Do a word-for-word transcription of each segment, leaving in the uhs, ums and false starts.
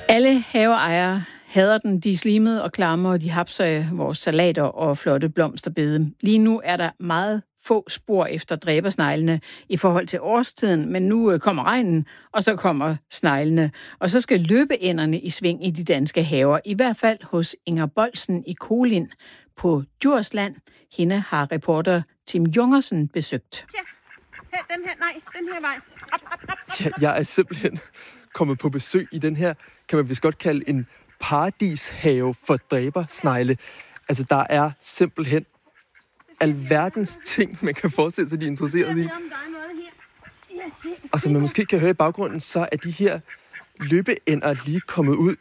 Alle haveejere hader den. De er slimede og klamme, og de hapser vores salater og flotte blomsterbede. Lige nu er der meget få spor efter dræbersneglene i forhold til årstiden, men nu kommer regnen, og så kommer sneglene. Og så skal løbeænderne i sving i de danske haver, i hvert fald hos Inger Boldsen i Kolind på Djursland. Hende har reporter Tim Jungersen besøgt. Ja, her, den her, nej, den her vej. Op, op, op, op. Ja, jeg er simpelthen kommet på besøg i den her, kan man vist godt kalde en paradishave for dræbersnegle. Altså, der er simpelthen alverdens ting, man kan forestille sig, de er interesseret i. Og som man måske kan høre i baggrunden, så er de her løbeænder lige kommet ud.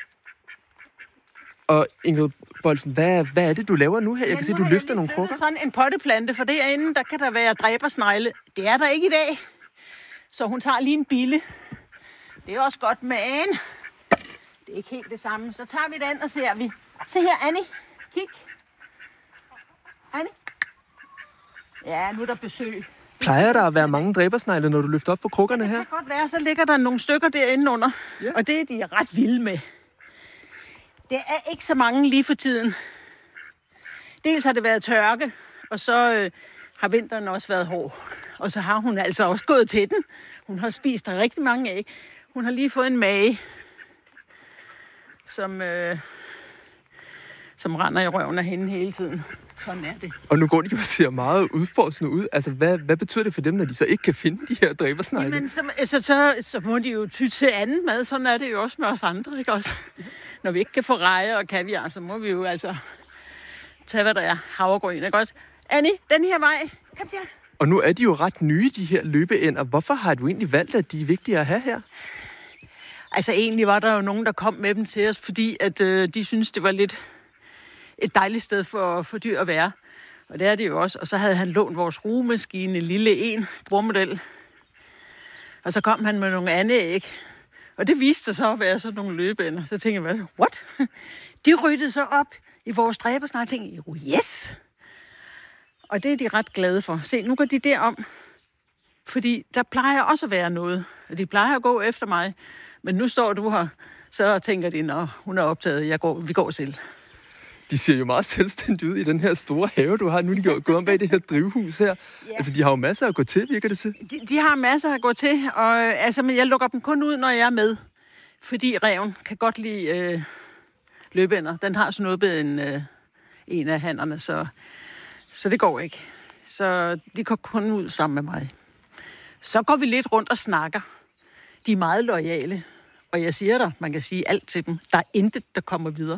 Og Ingrid Boldsen, hvad, hvad er det, du laver nu her? Jeg kan se, du løfter nogle krukker. Sådan en potteplante, for derinde, der kan der være dræbersnegle. Det er der ikke i dag. Så hun tager lige en bille. Det er også godt, men det er ikke helt det samme. Så tager vi den, og ser vi. Se her, Annie. Kig. Annie. Ja, nu er der besøg. Plejer der at være mange dræbersnegle, når du løfter op på krukkerne her? Det kan godt være, så ligger der nogle stykker derinde under. Ja. Og det er de ret vilde med. Det er ikke så mange lige for tiden. Dels har det været tørke, og så øh, har vinteren også været hård. Og så har hun altså også gået til den. Hun har spist der rigtig mange æg. Hun har lige fået en mage, som, øh, som render i røven af hende hele tiden. Sådan er det. Og nu går de jo og ser meget udforskende ud. Altså, hvad, hvad betyder det for dem, når de så ikke kan finde de her dræbersnegle? Jamen, så, så, så, så må de jo ty til anden mad. Sådan er det jo også med os andre, ikke også? Når vi ikke kan få rejer og kaviar, så må vi jo altså tage, hvad der er. Havregryn, ikke også? Annie, den her vej. Kom her. Og nu er de jo ret nye, de her løbeænder. Hvorfor har du egentlig valgt, at de er vigtige at have her? Altså, egentlig var der jo nogen, der kom med dem til os, fordi at, øh, de syntes, det var lidt et dejligt sted for, for dyr at være. Og det er det jo også. Og så havde han lånt vores rugemaskine, lille en, brormodel. Og så kom han med nogle andre æg. Og det viste sig så at være sådan nogle løbeænder. Så tænkte jeg, what? De ryddede så op i vores dræbersnegle. Jeg tænkte, jo, yes! Og det er de ret glade for. Se, nu går de derom. Fordi der plejer også at være noget. Og de plejer at gå efter mig. Men nu står du her, så tænker de, nå, hun er optaget, jeg går, vi går selv. De ser jo meget selvstændige ud i den her store have, du har. Nu er de gået om bag det her drivhus her. Ja. Altså, de har jo masser at gå til, virker det til. De, de har masser at gå til, og altså, men jeg lukker dem kun ud, når jeg er med. Fordi ræven kan godt lide øh, løbeænder. Den har snuppet en, øh, en af hannerne, så, så det går ikke. Så de går kun ud sammen med mig. Så går vi lidt rundt og snakker. De er meget loyale, og jeg siger dig, man kan sige alt til dem. Der er intet, der kommer videre.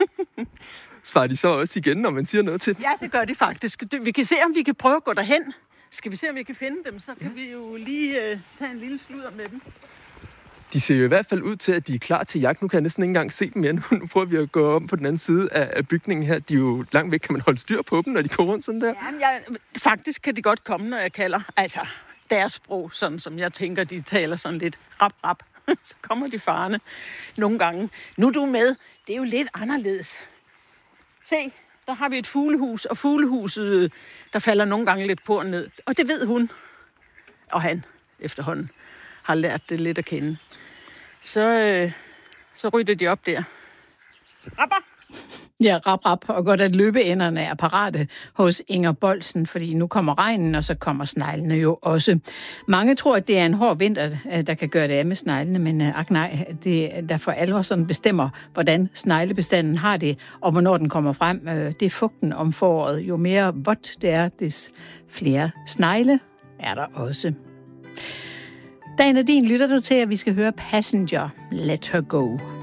Svarer de så også igen, når man siger noget til dem? Ja, det gør de faktisk. Vi kan se, om vi kan prøve at gå derhen. Skal vi se, om vi kan finde dem, så kan vi jo lige uh, tage en lille sludder med dem. De ser jo i hvert fald ud til, at de er klar til jagt. Nu kan jeg næsten ikke engang se dem mere. Nu prøver vi at gå om på den anden side af bygningen her. De er jo langt væk. Kan man holde styr på dem, når de går rundt sådan der? Ja, jeg, faktisk kan de godt komme, når jeg kalder. Altså, deres sprog, sådan som jeg tænker, de taler sådan lidt rap, rap. Så kommer de farne nogle gange. Nu er du med. Det er jo lidt anderledes. Se, der har vi et fuglehus, og fuglehuset, der falder nogle gange lidt på og ned. Og det ved hun, og han efterhånden har lært det lidt at kende. Så, øh, så rytter de op der. Rapper! Ja, rap, rap, og godt at løbeænderne er parate hos Inger Boldsen, fordi nu kommer regnen, og så kommer sneglene jo også. Mange tror, at det er en hård vinter, der kan gøre det af med sneglene, men ak nej, det der for alvor sådan bestemmer, hvordan sneglebestanden har det, og hvornår den kommer frem. Det er fugten om foråret. Jo mere vådt det er, des flere snegle er der også. Dagen er din, lytter du til, at vi skal høre Passenger, Let Her Go.